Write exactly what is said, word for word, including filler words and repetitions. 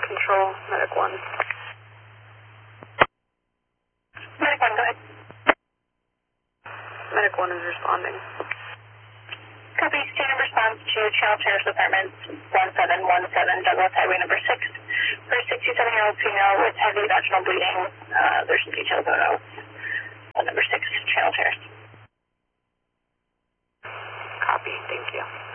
control, Medic one. Medic one, go ahead. Medic one is responding. Copy, standard response to Channel Sheriff's Department one seven one seven, Douglas Highway number six. For a sixty-seven-year-old female with heavy vaginal bleeding, uh, there's some details on those. Uh, number six, Channel Sheriff. Copy, thank you.